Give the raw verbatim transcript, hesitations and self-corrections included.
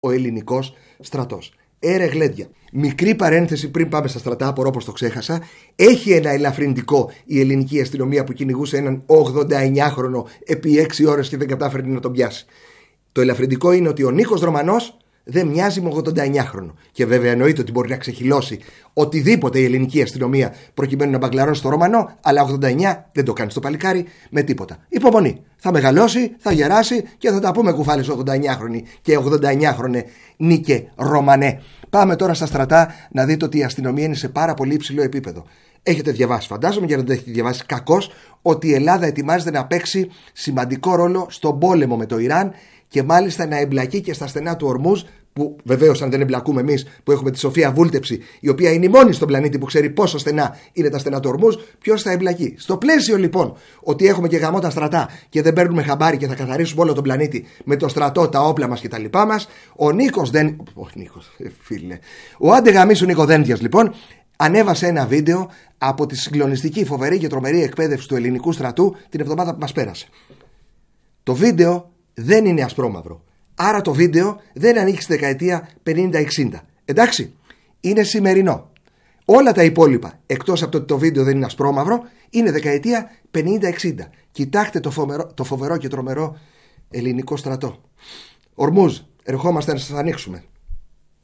ο ελληνικός στρατός. Έρε γλέντια. Μικρή παρένθεση πριν πάμε στα στρατά, απορώ πως το ξέχασα. Έχει ένα ελαφρυντικό η ελληνική αστυνομία που κυνηγούσε έναν ογδονταεννιάχρονο επί έξι ώρες και δεν κατάφερε να τον πιάσει. Το ελαφρυντικό είναι ότι ο Νίκος Ρωμανός δεν μοιάζει με ογδονταεννιάχρονο. Και βέβαια εννοείται ότι μπορεί να ξεχυλώσει οτιδήποτε η ελληνική αστυνομία προκειμένου να μπαγκλαρώσει το Ρωμανό, αλλά ογδόντα εννιά δεν το κάνει στο παλικάρι με τίποτα. Υπομονή. Θα μεγαλώσει, θα γεράσει και θα τα πούμε κουφάλες ογδονταεννιάχρονοι και ογδονταεννιάχρονε Νίκε Ρωμανέ. Πάμε τώρα στα στρατά να δείτε ότι η αστυνομία είναι σε πάρα πολύ υψηλό επίπεδο. Έχετε διαβάσει, φαντάζομαι, για να το έχετε διαβάσει κακώς, ότι η Ελλάδα ετοιμάζεται να παίξει σημαντικό ρόλο στον πόλεμο με το Ιράν και μάλιστα να εμπλακεί και στα στενά του Ορμούζ, που βεβαίως αν δεν εμπλακούμε εμείς που έχουμε τη Σοφία Βούλτεψη, η οποία είναι η μόνη στον πλανήτη που ξέρει πόσο στενά είναι τα στενά του Ορμούζ, ποιος θα εμπλακεί. Στο πλαίσιο λοιπόν ότι έχουμε και γαμώτα στρατά και δεν παίρνουμε χαμπάρι και θα καθαρίσουμε όλο τον πλανήτη με το στρατό, τα όπλα μας και τα λοιπά μας, ο Νίκος δεν. Ο Νίκος, φίλε. Ο άντε γαμίσου Νίκο Δένδιας λοιπόν ανέβασε ένα βίντεο από τη συγκλονιστική, φοβερή και τρομερή εκπαίδευση του ελληνικού στρατού την εβδομάδα που μας πέρασε. Το βίντεο δεν είναι ασπρόμαυρο. Άρα το βίντεο δεν ανήκει στη δεκαετία πενήντα εξήντα. Εντάξει, είναι σημερινό. Όλα τα υπόλοιπα, εκτός από το ότι το βίντεο δεν είναι ασπρόμαυρο, είναι δεκαετία πενήντα εξήντα. Κοιτάξτε το φοβερό, το φοβερό και τρομερό ελληνικό στρατό. Ορμούζ, ερχόμαστε να σας ανοίξουμε.